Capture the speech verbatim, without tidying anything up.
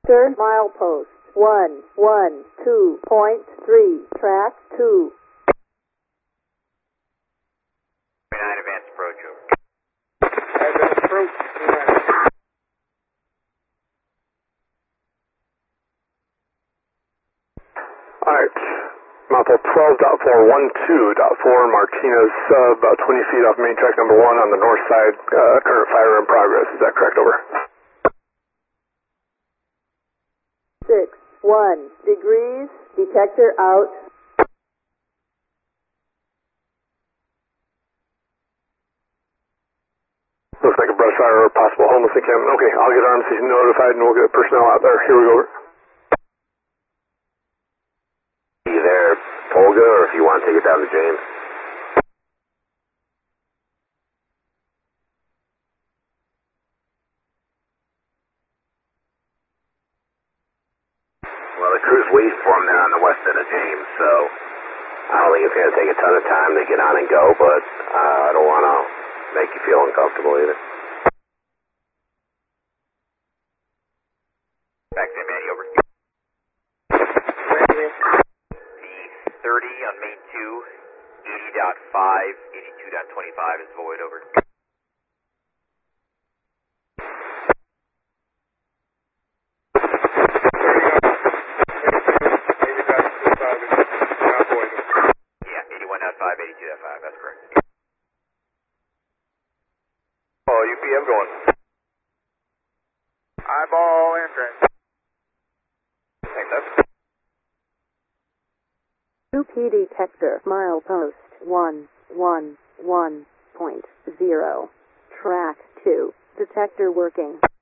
Sir, milepost one one two point three, track two. nine advanced approach over. Advanced approach. Alright, Mapple twelve point four one two point four, Martinez, uh, about twenty feet off main track number one on the north side, uh, current fire in progress, is that correct, over? six one degrees, detector out. Looks like a brush fire or possible homeless encampment. Okay, I'll get R M C notified and we'll get personnel out there. Here we go, over. You there, Olga, or if you want to take it down to James? Well, the crew's waiting for him there on the west end of James, so I don't think it's going to take a ton of time to get on and go, but uh, I don't want to make you feel uncomfortable either. Back to Manny, over. P thirty on main two, eighty point five, eighty-two point twenty-five is void, over. Yeah, eighty-one point five, eighty-two point five, that's correct. Oh, U P M going. Eyeball entrance. Thanks, that's U P detector, milepost one one one point zero, track two, detector working.